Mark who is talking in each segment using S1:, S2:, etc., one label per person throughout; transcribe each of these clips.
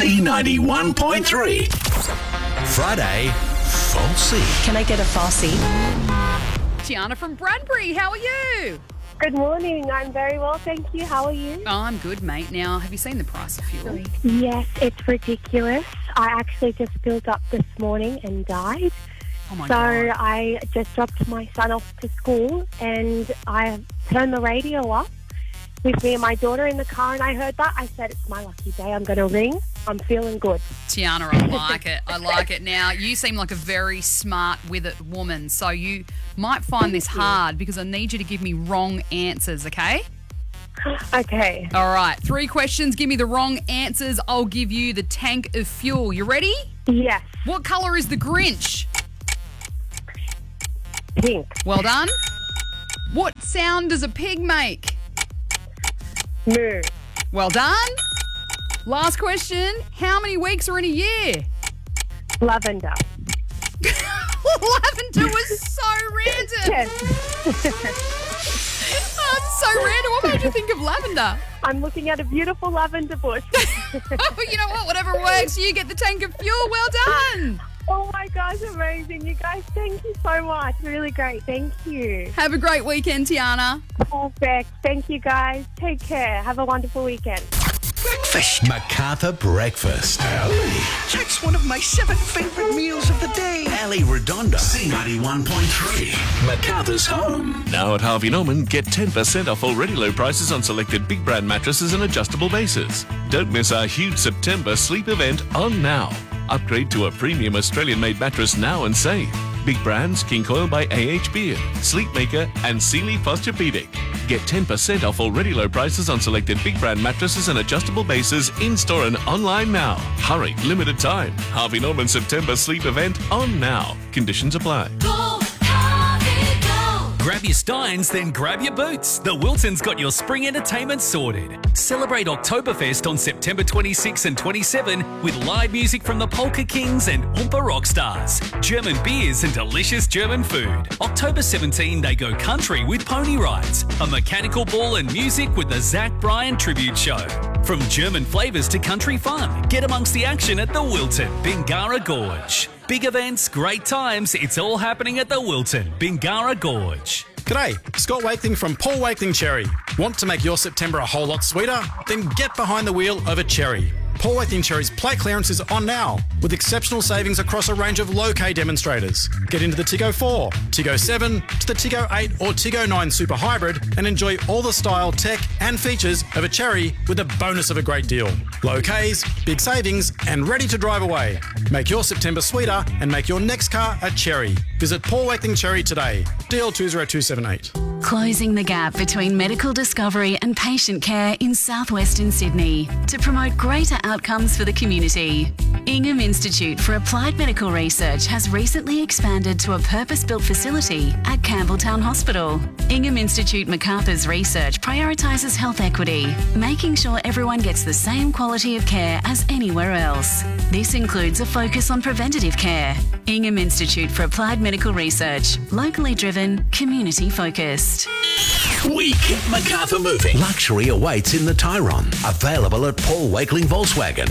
S1: C91.3. Friday Falsie.
S2: Can I get a falsie?
S3: Tiana from Bradbury, how are you?
S4: Good morning. I'm very well, thank you. How are you?
S3: Oh, I'm good, mate. Now, have you seen the price of fuel?
S4: Yes, it's ridiculous. I actually just filled up this morning and died.
S3: Oh my
S4: So
S3: God.
S4: I just dropped my son off to school and I turned the radio up with me and my daughter in the car, and I heard that. I said, it's my lucky day. I'm going to ring. I'm feeling good.
S3: Tiana, I like it. I like it. Now, you seem like a very smart with it woman, so you might find this hard because I need you to give me wrong answers, okay?
S4: Okay.
S3: All right, 3 questions. Give me the wrong answers. I'll give you the tank of fuel. You ready?
S4: Yes.
S3: What colour is the Grinch?
S4: Pink.
S3: Well done. What sound does a pig make?
S4: Moo.
S3: Well done. Last question. How many weeks are in a year?
S4: Lavender.
S3: Lavender was so random.
S4: Yes.
S3: Oh, it's so random. What made you think of lavender?
S4: I'm looking at a beautiful lavender bush.
S3: Oh, you know what? Whatever works, you get the tank of fuel. Well done.
S4: Oh my gosh, amazing. You guys, thank you so much. Really great. Thank you.
S3: Have a great weekend, Tiana.
S4: Perfect. Thank you guys. Take care. Have a wonderful weekend.
S1: Breakfast. MacArthur Breakfast.
S5: That's one of my 7 favourite meals of the day.
S1: Ali Redonda. C91.3. MacArthur's home.
S6: Now at Harvey Norman, get 10% off already low prices on selected big brand mattresses and adjustable bases. Don't miss our huge September sleep event on now. Upgrade to a premium Australian-made mattress now and save. Big brands, King Coil by AH Beard, Sleepmaker and Sealy Posturepedic. Get 10% off already low prices on selected big brand mattresses and adjustable bases in-store and online now. Hurry, limited time. Harvey Norman September sleep event on now. Conditions apply.
S7: Grab your steins, then grab your boots. The Wilton's got your spring entertainment sorted. Celebrate Oktoberfest on September 26 and 27 with live music from the Polka Kings and Oompa Rockstars, German beers and delicious German food. October 17, they go country with pony rides, a mechanical ball and music with the Zach Bryan tribute show. From German flavours to country fun, get amongst the action at the Wilton, Bingara Gorge. Big events, great times, it's all happening at the Wilton, Bingara Gorge.
S8: G'day, Scott Wakeling from Paul Wakeling Cherry. Want to make your September a whole lot sweeter? Then get behind the wheel of a Cherry. Paul Wakeling Cherry's plate clearance is on now, with exceptional savings across a range of low-K demonstrators. Get into the Tiggo 4, Tiggo 7, to the Tiggo 8 or Tiggo 9 Super Hybrid and enjoy all the style, tech and features of a Cherry with the bonus of a great deal. Low Ks, big savings and ready to drive away. Make your September sweeter and make your next car a Cherry. Visit Paul Wakeling Cherry today. DL 20278.
S9: Closing the gap between medical discovery and patient care in southwestern Sydney to promote greater outcomes for the community. Ingham Institute for Applied Medical Research has recently expanded to a purpose-built facility at Campbelltown Hospital. Ingham Institute MacArthur's research prioritises health equity, making sure everyone gets the same quality of care as anywhere else. This includes a focus on preventative care. Ingham Institute for Applied Medical Research, locally driven, community focused.
S1: We keep MacArthur moving. Luxury awaits in the Tyrone. Available at Paul Wakeling Volkswagen.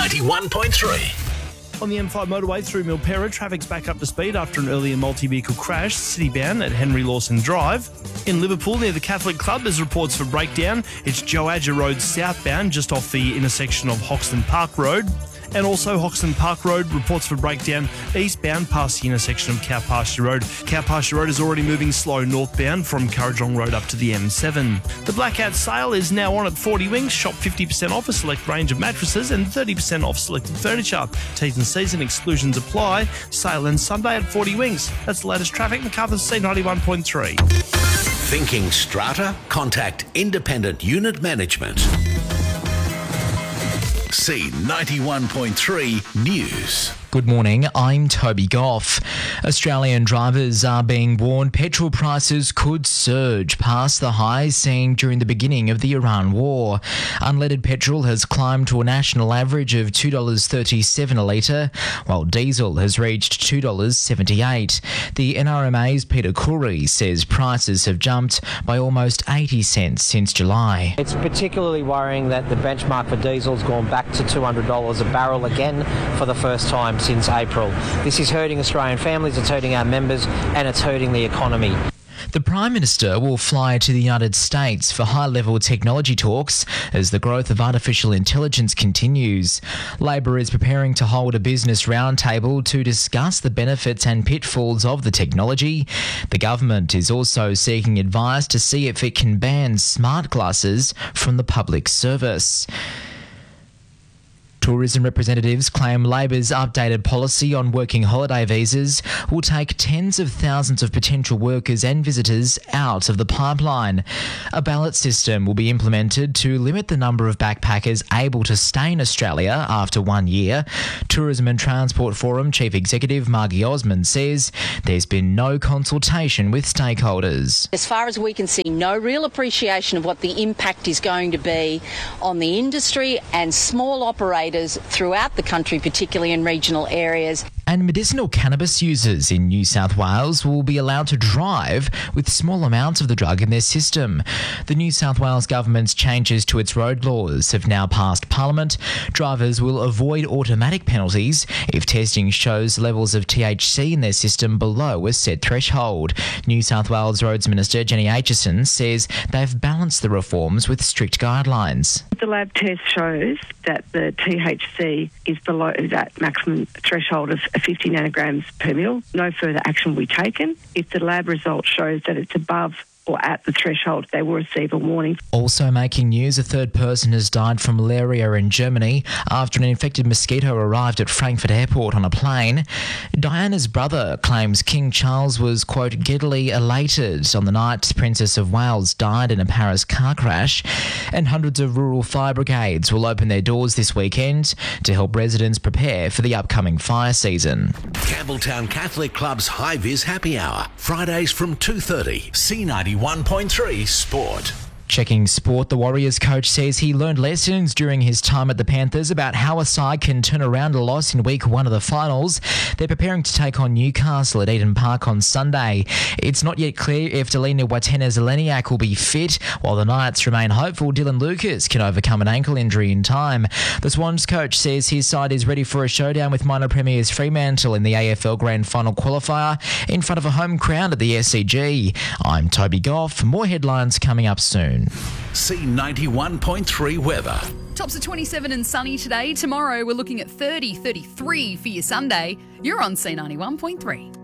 S1: C91.3.
S10: On the M5 motorway through Milpera, traffic's back up to speed after an earlier multi-vehicle crash, city-bound at Henry Lawson Drive. In Liverpool, near the Catholic Club, there's reports for breakdown. It's Joadja Road southbound, just off the intersection of Hoxton Park Road. And also Hoxton Park Road, reports for breakdown eastbound past the intersection of Cow Pasture Road. Cow Pasture Road is already moving slow northbound from Currajong Road up to the M7. The Blackout sale is now on at 40 Winks. Shop 50% off a select range of mattresses and 30% off selected furniture. T's and C's and exclusions apply. Sale ends Sunday at 40 Winks. That's the latest traffic. MacArthur's C91.3.
S1: Thinking strata? Contact Independent Unit Management. C91.3 News.
S2: Good morning, I'm Toby Goff. Australian drivers are being warned petrol prices could surge past the highs seen during the beginning of the Iran war. Unleaded petrol has climbed to a national average of $2.37 a litre, while diesel has reached $2.78. The NRMA's Peter Curry says prices have jumped by almost 80 cents since July.
S11: It's particularly worrying that the benchmark for diesel's gone back to $200 a barrel again for the first time since April. This is hurting Australian families, it's hurting our members, and it's hurting the economy.
S2: The Prime Minister will fly to the United States for high-level technology talks as the growth of artificial intelligence continues. Labor is preparing to hold a business roundtable to discuss the benefits and pitfalls of the technology. The government is also seeking advice to see if it can ban smart glasses from the public service. Tourism representatives claim Labor's updated policy on working holiday visas will take tens of thousands of potential workers and visitors out of the pipeline. A ballot system will be implemented to limit the number of backpackers able to stay in Australia after 1 year. Tourism and Transport Forum Chief Executive Margie Osmond says there's been no consultation with stakeholders.
S12: As far as we can see, no real appreciation of what the impact is going to be on the industry and small operators throughout the country, particularly in regional areas.
S2: And medicinal cannabis users in New South Wales will be allowed to drive with small amounts of the drug in their system. The New South Wales government's changes to its road laws have now passed Parliament. Drivers will avoid automatic penalties if testing shows levels of THC in their system below a set threshold. New South Wales Roads Minister Jenny Aitchison says they've balanced the reforms with strict guidelines.
S13: The lab test shows that the THC is below that maximum threshold of 50 nanograms per mil. No further action will be taken. If the lab result shows that it's above or at the threshold, they will receive a warning.
S2: Also making news, a third person has died from malaria in Germany after an infected mosquito arrived at Frankfurt Airport on a plane. Diana's brother claims King Charles was, quote, giddily elated on the night Princess of Wales died in a Paris car crash. And hundreds of rural fire brigades will open their doors this weekend to help residents prepare for the upcoming fire season.
S1: Campbelltown Catholic Club's High Vis Happy Hour, Fridays from 2:30, C91.3 Sport.
S2: Checking sport, the Warriors coach says he learned lessons during his time at the Panthers about how a side can turn around a loss in week 1 of the finals. They're preparing to take on Newcastle at Eden Park on Sunday. It's not yet clear if Delina Watene-Zeleniak will be fit, while the Knights remain hopeful Dylan Lucas can overcome an ankle injury in time. The Swans coach says his side is ready for a showdown with minor premiers Fremantle in the AFL Grand Final qualifier in front of a home crowd at the SCG. I'm Toby Goff. More headlines coming up soon.
S1: C91.3 weather.
S3: Tops of 27 and sunny today. Tomorrow we're looking at 30, 33 for your Sunday. You're on C91.3.